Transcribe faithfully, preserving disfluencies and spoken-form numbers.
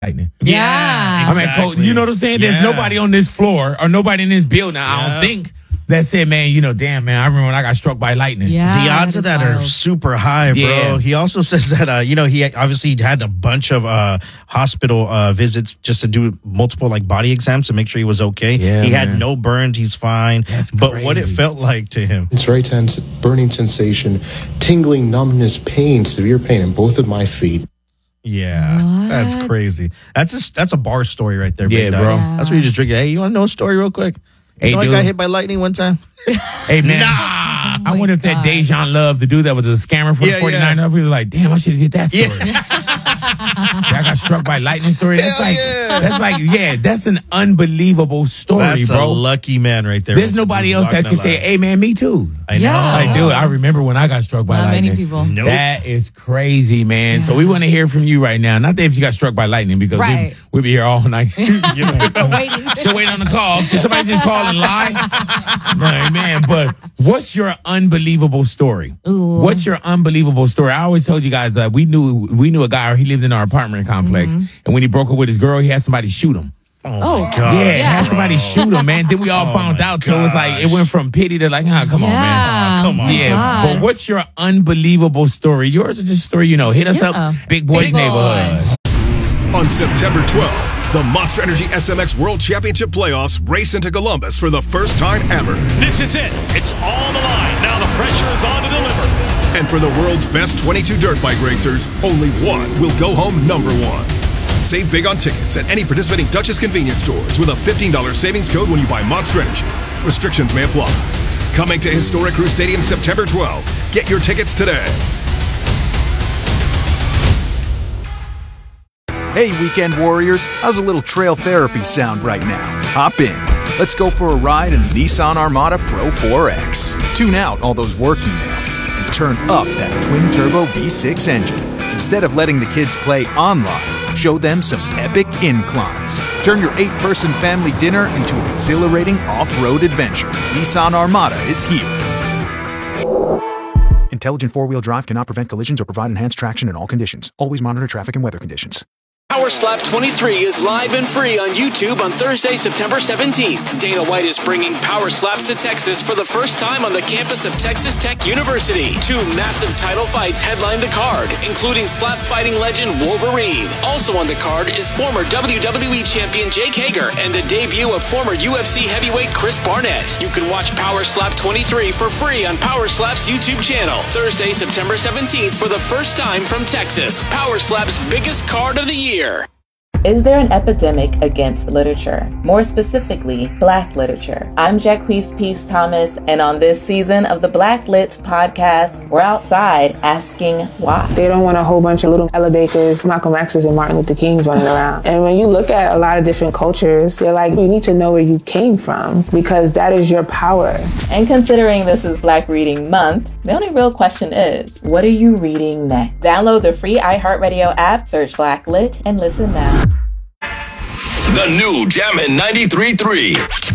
lightning. Yeah. I mean, Coach, you know what I'm saying? There's Yeah. nobody on this floor or nobody in this building, I Yeah. don't think, that said, man, you know, damn, man, I remember when I got struck by lightning. Yeah. The odds of that wild. are super high, bro. Yeah. He also says that, uh, you know, he obviously had a bunch of uh, hospital uh, visits just to do multiple like body exams to make sure he was okay. Yeah, he had man. no burns. He's fine. That's but what it crazy. felt like to him. It's very tense, burning sensation, tingling, numbness, pain, severe pain in both of my feet. Yeah, What? that's crazy. That's a, that's a bar story right there, Yeah, big dog. bro. That's where you just drink it. Hey, you want to know a story real quick? You Hey, know, I dude. got hit by lightning one time. Hey, man. Nah. I wonder if that Dejan Love, the dude that was a scammer for Yeah, the forty-nine, yeah. he was like, damn, I should have did that story. Yeah. I got struck by lightning story. That's Hell like, yeah. that's like, yeah, that's an unbelievable story, That's bro. a lucky man right there. There's nobody else that can say, hey, man, me too. I know. Yeah. Like, dude, I remember when I got struck by Not lightning. many people. Nope. That is crazy, man. So we want to hear from you right now. Not that if you got struck by lightning, because Right. we, we'll be here all night. Waiting. Still waiting on the call. Can somebody just call and lie? No, man, but what's your unbelievable story? Ooh. What's your unbelievable story? I always told you guys that we knew we knew a guy, he lived in our apartment complex, and when he broke up with his girl, he had somebody shoot him. Oh, my God. Yeah, Yeah. had somebody shoot him, man. Then we all Oh, found my out. So it was like, it gosh. went from pity to like, ah, come on, man. Yeah. come on. Yeah, God. but what's your unbelievable story? Yours or just a story, you know, hit us Yeah. up, Big Boys Big Boy. Neighborhood. On September twelfth, the Monster Energy S M X World Championship Playoffs race into Columbus for the first time ever. This is it. It's on the line. Now the pressure is on to deliver. And for the world's best twenty-two dirt bike racers, only one will go home number one. Save big on tickets at any participating Duchess convenience stores with a fifteen dollars savings code when you buy Monster Energy. Restrictions may apply. Coming to Historic Crew Stadium September twelfth. Get your tickets today. Hey, weekend warriors, how's a little trail therapy sound right now? Hop in. Let's go for a ride in the Nissan Armada Pro four X. Tune out all those work emails and turn up that twin-turbo V six engine. Instead of letting the kids play online, show them some epic inclines. Turn your eight-person family dinner into an exhilarating off-road adventure. Nissan Armada is here. Intelligent four-wheel drive cannot prevent collisions or provide enhanced traction in all conditions. Always monitor traffic and weather conditions. Power Slap twenty-three is live and free on YouTube on Thursday, September seventeenth. Dana White is bringing Power Slaps to Texas for the first time on the campus of Texas Tech University. Two massive title fights headline the card, including slap fighting legend Wolverine. Also on the card is former W W E champion Jake Hager and the debut of former U F C heavyweight Chris Barnett. You can watch Power Slap twenty-three for free on Power Slap's YouTube channel. Thursday, September seventeenth for the first time from Texas. Power Slap's biggest card of the year. Is there an epidemic against literature? More specifically, Black literature. I'm Jacquees Peace Thomas, and on this season of the Black Lit podcast, we're outside asking why. They don't want a whole bunch of little Ella Bakers, Malcolm X's, and Martin Luther Kings running around. And when you look at a lot of different cultures, they're like, you need to know where you came from, because that is your power. And considering this is Black Reading Month, the only real question is, what are you reading next? Download the free iHeartRadio app, search Black Lit, and listen now. The new Jammin' ninety-three point three.